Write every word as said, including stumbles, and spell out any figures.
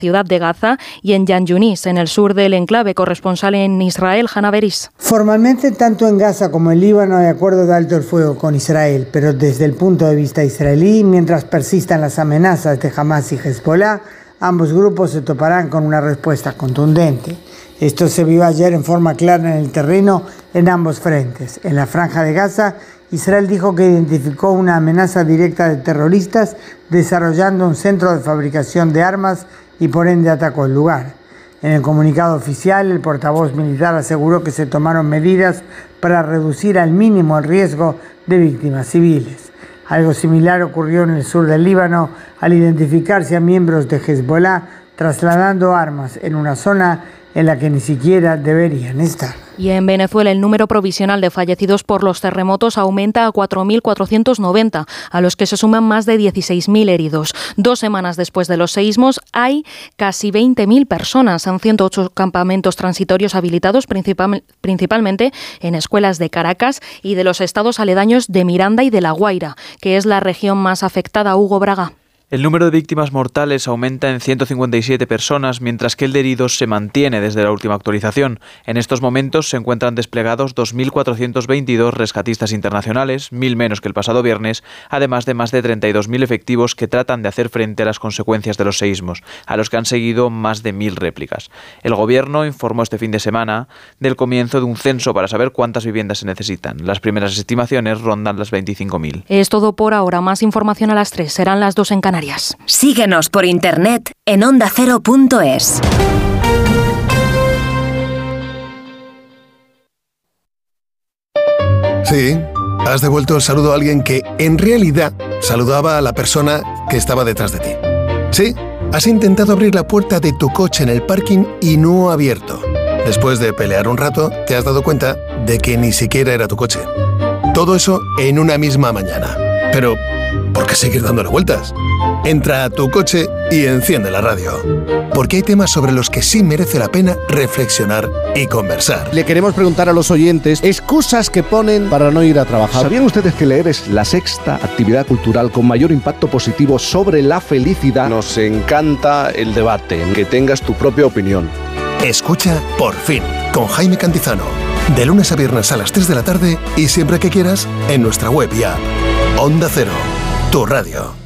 ciudad de Gaza y en Yan Yunis, en el sur del enclave. Corresponsal en Israel, Hannah Beris. Formalmente, tanto en Gaza como en Líbano hay acuerdo de alto el fuego con Israel, pero desde el punto de vista israelí, mientras persistan las amenazas de Hamas y Hezbollah, ambos grupos se toparán con una respuesta contundente. Esto se vio ayer en forma clara en el terreno en ambos frentes. En la franja de Gaza, Israel dijo que identificó una amenaza directa de terroristas desarrollando un centro de fabricación de armas y por ende atacó el lugar. En el comunicado oficial, el portavoz militar aseguró que se tomaron medidas para reducir al mínimo el riesgo de víctimas civiles. Algo similar ocurrió en el sur del Líbano al identificarse a miembros de Hezbollah trasladando armas en una zona en la que ni siquiera deberían estar. Y en Venezuela el número provisional de fallecidos por los terremotos aumenta a cuatro mil cuatrocientos noventa, a los que se suman más de dieciséis mil heridos. Dos semanas después de los seísmos hay casi veinte mil personas en ciento ocho campamentos transitorios habilitados principal, principalmente en escuelas de Caracas y de los estados aledaños de Miranda y de La Guaira, que es la región más afectada. Hugo Braga. El número de víctimas mortales aumenta en ciento cincuenta y siete personas, mientras que el de heridos se mantiene desde la última actualización. En estos momentos se encuentran desplegados dos mil cuatrocientos veintidós rescatistas internacionales, mil menos que el pasado viernes, además de más de treinta y dos mil efectivos que tratan de hacer frente a las consecuencias de los seísmos, a los que han seguido más de mil réplicas. El Gobierno informó este fin de semana del comienzo de un censo para saber cuántas viviendas se necesitan. Las primeras estimaciones rondan las veinticinco mil. Es todo por ahora. Más información a las tres. Serán las dos en Canarias. Síguenos por internet en onda cero punto es. Sí, has devuelto el saludo a alguien que, en realidad, saludaba a la persona que estaba detrás de ti. Sí, has intentado abrir la puerta de tu coche en el parking y no ha abierto. Después de pelear un rato, te has dado cuenta de que ni siquiera era tu coche. Todo eso en una misma mañana. Pero, ¿por qué seguir dándole vueltas? Entra a tu coche y enciende la radio. Porque hay temas sobre los que sí merece la pena reflexionar y conversar. Le queremos preguntar a los oyentes excusas que ponen para no ir a trabajar. ¿Sabían ustedes que leer es la sexta actividad cultural con mayor impacto positivo sobre la felicidad? Nos encanta el debate, que tengas tu propia opinión. Escucha Por Fin, con Jaime Cantizano. De lunes a viernes a las tres de la tarde y siempre que quieras en nuestra web y app. Onda Cero, tu radio.